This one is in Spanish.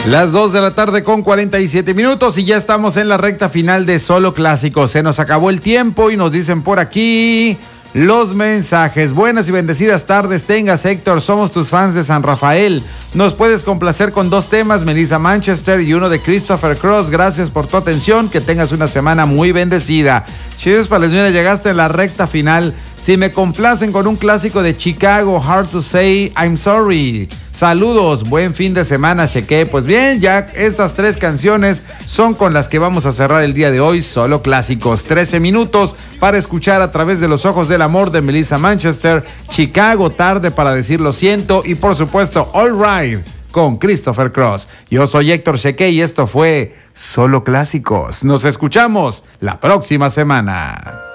Las 2 de la tarde con 47 minutos y ya estamos en la recta final de Solo Clásicos. Se nos acabó el tiempo y nos dicen por aquí los mensajes. Buenas y bendecidas tardes tengas, Héctor. Somos tus fans de San Rafael. Nos puedes complacer con 2 temas, Melissa Manchester y uno de Christopher Cross. Gracias por tu atención. Que tengas una semana muy bendecida. Chides para les, mira, llegaste en la recta final. Si me complacen con un clásico de Chicago, Hard to Say I'm Sorry. Saludos, buen fin de semana, Cheque. Pues bien, ya estas 3 canciones son con las que vamos a cerrar el día de hoy. Solo Clásicos, 13 minutos para escuchar A través de los ojos del amor de Melissa Manchester, Chicago, Tarde para decir lo siento y por supuesto All Right con Christopher Cross. Yo soy Héctor Cheque y esto fue Solo Clásicos. Nos escuchamos la próxima semana.